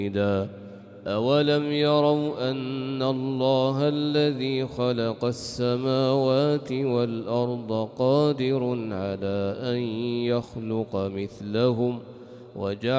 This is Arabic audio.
أولم يروا أن الله الذي خلق السماوات والأرض قادر على أن يخلق مثلهم وجعل